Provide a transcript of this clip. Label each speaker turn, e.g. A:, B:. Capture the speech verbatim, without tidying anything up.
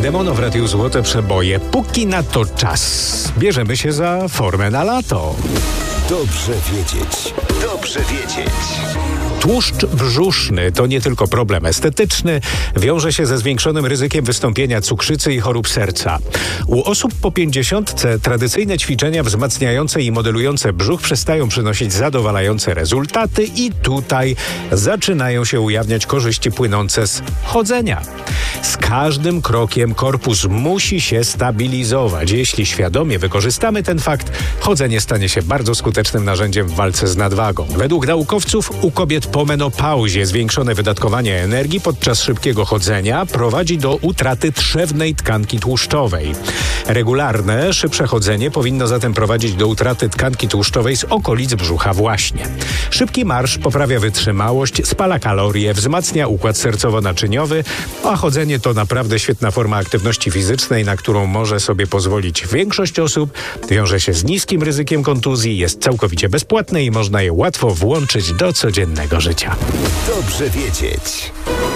A: Demono w Radiu Złote Przeboje. Póki na to czas. Bierzemy się za formę na lato.
B: Dobrze wiedzieć. Dobrze wiedzieć.
A: Tłuszcz brzuszny to nie tylko problem estetyczny, wiąże się ze zwiększonym ryzykiem wystąpienia cukrzycy i chorób serca. U osób po pięćdziesiątce tradycyjne ćwiczenia wzmacniające i modelujące brzuch przestają przynosić zadowalające rezultaty i tutaj zaczynają się ujawniać korzyści płynące z chodzenia. Z każdym krokiem korpus musi się stabilizować. Jeśli świadomie wykorzystamy ten fakt, chodzenie stanie się bardzo skutecznym narzędziem w walce z nadwagą. Według naukowców u kobiet po menopauzie zwiększone wydatkowanie energii podczas szybkiego chodzenia prowadzi do utraty trzewnej tkanki tłuszczowej. Regularne, szybsze chodzenie powinno zatem prowadzić do utraty tkanki tłuszczowej z okolic brzucha właśnie. Szybki marsz poprawia wytrzymałość, spala kalorie, wzmacnia układ sercowo-naczyniowy, a chodzenie to naprawdę świetna forma aktywności fizycznej, na którą może sobie pozwolić większość osób, wiąże się z niskim ryzykiem kontuzji, jest całkowicie bezpłatne i można je łatwo włączyć do codziennego życia.
B: Dobrze wiedzieć.